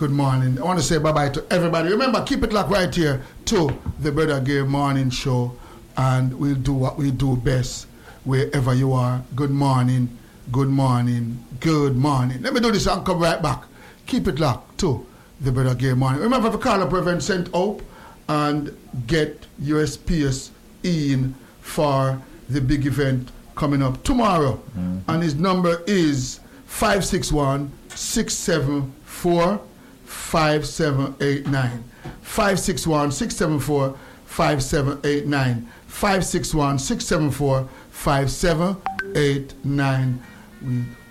good morning. I want to say bye-bye to everybody. Remember, keep it locked right here to the Brother Gay Morning Show, and we'll do what we do best wherever you are. Good morning, good morning, good morning. Let me do this and come right back. Keep it locked to the Brother Gay Morning. Remember to call up Reverend St. Hope and get your space in for the big event coming up tomorrow. And his number is 561-674-5789. 561-674-5789. 561-674-5789. We